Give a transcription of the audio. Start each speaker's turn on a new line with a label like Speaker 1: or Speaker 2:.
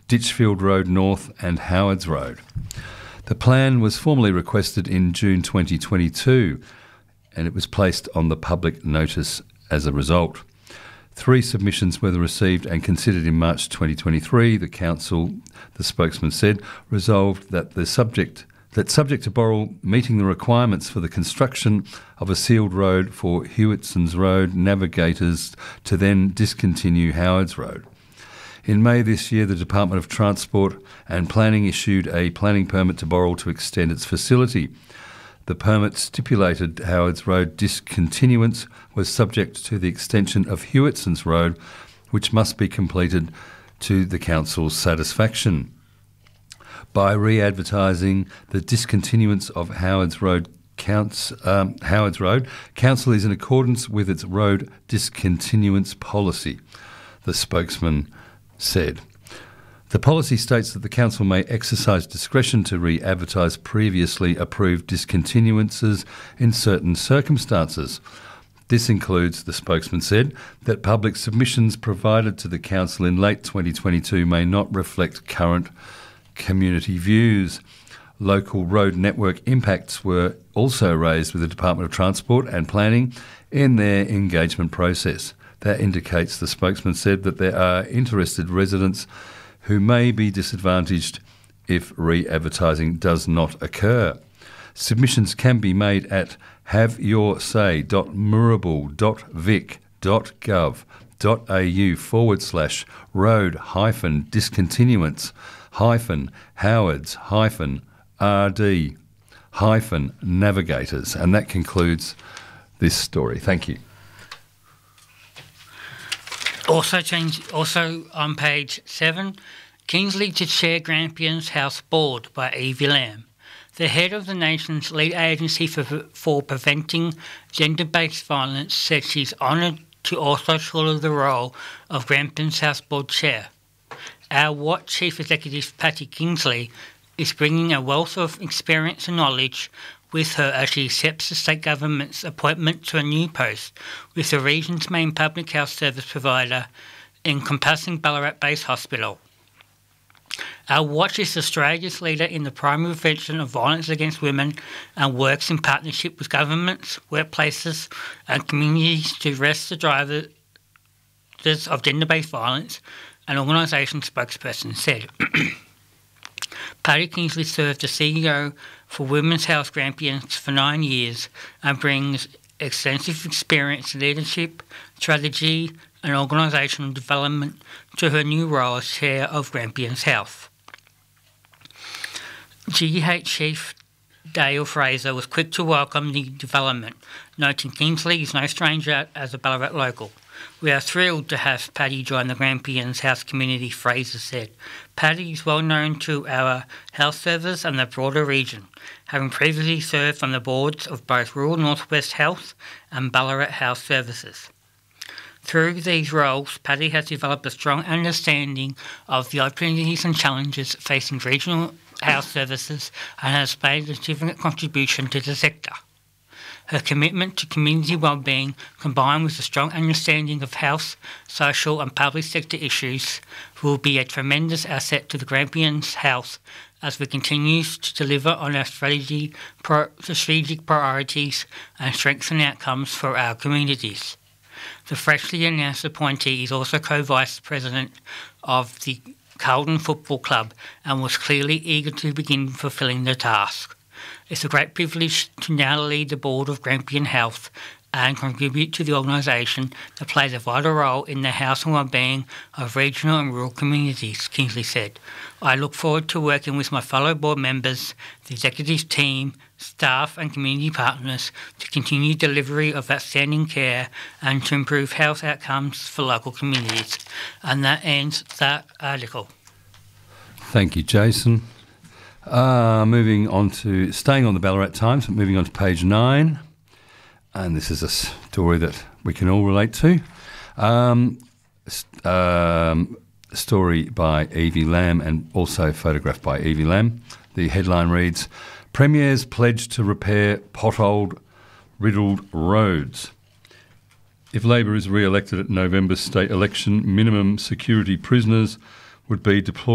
Speaker 1: Ditchfield Road North and Howards Road. The plan was formally requested in June 2022 and it was placed on the public notice as a result. 3 submissions were received and considered in March 2023. The council, the spokesman said, resolved that subject to Boral meeting the requirements for the construction of a sealed road for Hewittsons Road navigators to then discontinue Howards Road. In May this year, the Department of Transport and Planning issued a planning permit to Boral to extend its facility. The permit stipulated Howards Road discontinuance was subject to the extension of Hewittsons Road, which must be completed to the council's satisfaction. By re-advertising the discontinuance of Howards Road, Council is in accordance with its road discontinuance policy, the spokesman said. The policy states that the council may exercise discretion to re-advertise previously approved discontinuances in certain circumstances. This includes, the spokesman said, that public submissions provided to the council in late 2022 may not reflect current community views. Local road network impacts were also raised with the Department of Transport and Planning in their engagement process. That indicates, the spokesman said, that there are interested residents who may be disadvantaged if re-advertising does not occur. Submissions can be made at haveyourSay.Murrible.vic.gov.au/road-Howards-RD-navigators. And that concludes this story. Thank you.
Speaker 2: Also on page 7, Kingsley to chair Grampians House Board by Evie Lamb. The head of the nation's lead agency for preventing gender-based violence said she's honoured to also shoulder the role of Grampians House Board chair. Our Watt Chief Executive Patty Kingsley is bringing a wealth of experience and knowledge with her as she accepts the state government's appointment to a new post with the region's main public health service provider encompassing Ballarat-based hospital. Our Watch is Australia's leader in the primary prevention of violence against women and works in partnership with governments, workplaces and communities to arrest the drivers of gender-based violence, an organisation spokesperson said. Patty Kingsley served as CEO for Women's Health Grampians for 9 years and brings extensive experience in leadership, strategy and organisational development to her new role as Chair of Grampians Health. GH Chief Dale Fraser was quick to welcome the development, noting Kingsley is no stranger as a Ballarat local. We are thrilled to have Patty join the Grampians House community, Fraser said. Patty is well known to our health service and the broader region, having previously served on the boards of both Rural Northwest Health and Ballarat Health Services. Through these roles, Patty has developed a strong understanding of the opportunities and challenges facing regional health services and has made a significant contribution to the sector. Her commitment to community wellbeing, combined with a strong understanding of health, social and public sector issues, will be a tremendous asset to the Grampians Health as we continue to deliver on our strategic priorities and strengthen outcomes for our communities. The freshly announced appointee is also co-vice president of the Carlton Football Club and was clearly eager to begin fulfilling the task. It's a great privilege to now lead the board of Grampian Health and contribute to the organisation that plays a vital role in the health and wellbeing of regional and rural communities, Kingsley said. I look forward to working with my fellow board members, the executive team, staff and community partners to continue delivery of outstanding care and to improve health outcomes for local communities. And that ends that article.
Speaker 1: Thank you, Jason. Moving on to, staying on the Ballarat Times, moving on to page 9. And this is a story that we can all relate to. Story by Evie Lamb and also photographed by Evie Lamb. The headline reads, Premier's pledge to repair pothole-riddled roads. If Labor is re-elected at November's state election, minimum security prisoners would be deployed